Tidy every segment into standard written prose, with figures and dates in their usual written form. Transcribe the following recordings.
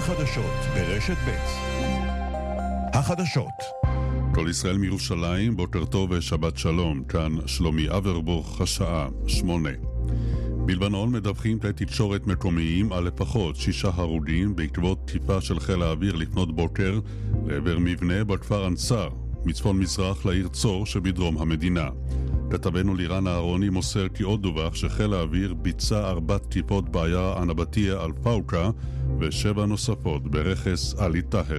חדשות ברשת ב'. החדשות. כל ישראל מירושלים, בוקר טוב ושבת שלום. כאן שלומי אברבוך, השעה 8. בלבנון מדווחים כלי תקשורת מקומיים על לפחות 6 הרוגים בעקבות תקיפה של חיל האוויר לפנות בוקר לעבר מבנה בכפר אנסר, מצפון מזרח לעיר צור שבדרום המדינה. כתבנו לירן אהרוני מוסר כי עוד דווח שחיל האוויר ביצע 4 תקיפות בעיירה אנבטיה על פאוקה ו7 נוספות ברכס אלי טהר.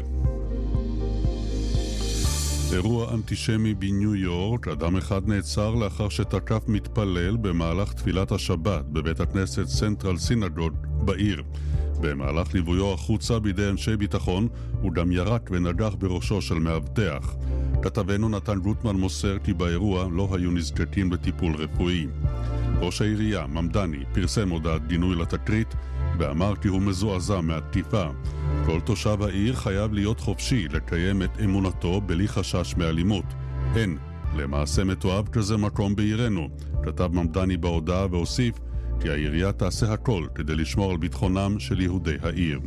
אירוע אנטישמי בניו יורק, אדם אחד נעצר לאחר שתקף מתפלל במהלך תפילת השבת בבית הכנסת סנטרל סינגוג בעיר. במהלך ליוויו החוצה בידי אנשי ביטחון, הוא גם ירק ונגח בראשו של מאבטח. כתבנו נתן גוטמן מוסר כי באירוע לא היו נזקקים לטיפול רפואי. ראש העירייה, ממדני, פרסם הודעת גינוי לתקרית ואמר כי הוא מזועזע מהתקיפה. כל תושב העיר חייב להיות חופשי לקיים את אמונתו בלי חשש מאלימות. אין למעשה מתועב כזה מקום בעירנו, כתב ממדני בהודעה והוסיף כי העירייה תעשה הכל כדי לשמור על ביטחונם של יהודי העיר.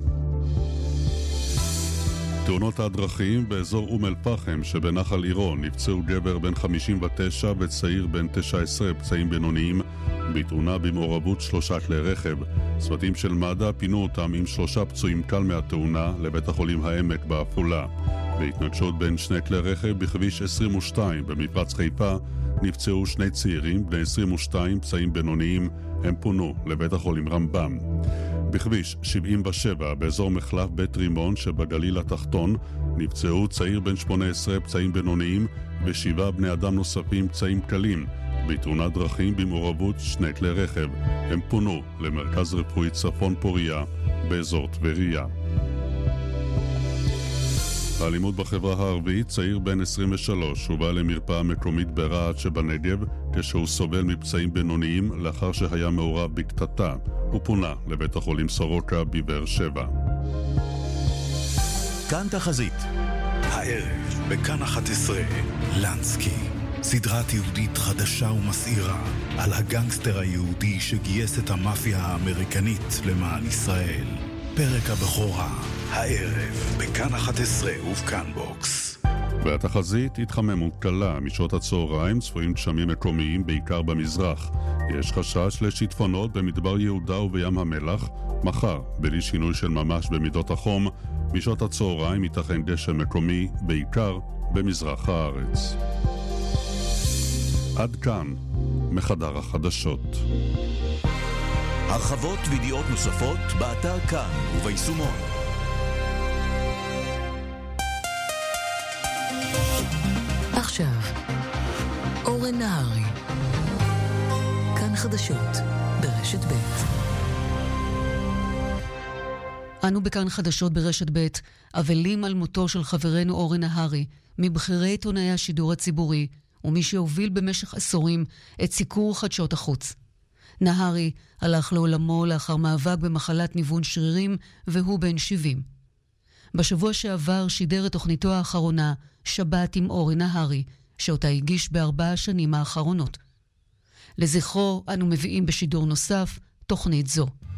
תאונות הדרכים באזור אום אל פחם שבנחל עירון נפצעו גבר בן 59 וצעיר בן 19 פצעים בינוניים בתאונה במעורבות 3 כלי רכב. צוותים של מד"א פינו אותם עם 3 פצועים קל מהתאונה לבית החולים העמק בעפולה. בהתנגשות בין 2 כלי רכב בכביש 22 במפרץ חיפה נפצעו 2 צעירים בני 22 פצעים בינוניים, הם פונו לבית החולים רמב"ם. בכביש 77 באזור מחלף בית רימון שבגליל התחתון נפצעו צעיר בן 18 פצעים בינוניים ו7 בני אדם נוספים פצעים קלים בתאונת דרכים במעורבות 2 כלי רכב. הם פונו למרכז רפואי צפון פוריה באזור טבריה. האלימות בחברה הערבית, צעיר בן 23 הובא למרפאה מקומית ברהט שבנגב כשהוא סובל מפצעים בינוניים לאחר שהיה מעורב בקטטה. הוא פונה לבית החולים סורוקה בבאר שבע. כאן תחזית. הערב בכאן 11 לנסקי, סדרה תיעודית חדשה ומסעירה על הגנגסטר היהודי שגייס את המאפיה האמריקנית למען ישראל. פרק הבכורה, הערב, בכאן 11 ובכאן בוקס. והתחזית התחממות קלה, משעות הצהריים צפויים גשמים מקומיים בעיקר במזרח. יש חשש לשיטפונות במדבר יהודה ובים המלח. מחר, בלי שינוי של ממש במידות החום, משעות הצהריים ייתכן גשם מקומי בעיקר במזרח הארץ. עד כאן, מחדר החדשות. הרחבות וידיעות נוספות באתר כאן וביישומון. עכשיו, אורן נהרי. כאן חדשות ברשת ב'. אנו בכאן חדשות ברשת ב' אבלים על מותו של חברנו אורן נהרי, מבחירי עיתונאי השידור הציבורי, ומי שהוביל במשך עשורים את סיקור חדשות החוץ. נהרי הלך לעולמו לאחר מאבק במחלת ניוון שרירים והוא בן 70. בשבוע שעבר שידר את תוכניתו האחרונה, שבת עם אורן נהרי, שאותה הגיש ב4 השנים האחרונות. לזכרו אנו מביאים בשידור נוסף תוכנית זו.